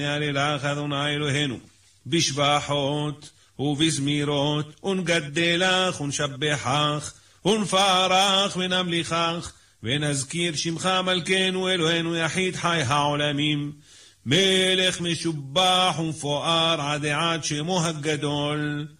לך אדוני אלוהינו, בשבחות ובזמירות, ונגדלך ונשבחך, ונפארך ונמליכך, ונזכיר שמך מלכנו אלוהינו יחיד חי העולמים, מלך משובח ומפואר עד עד שמו הגדול.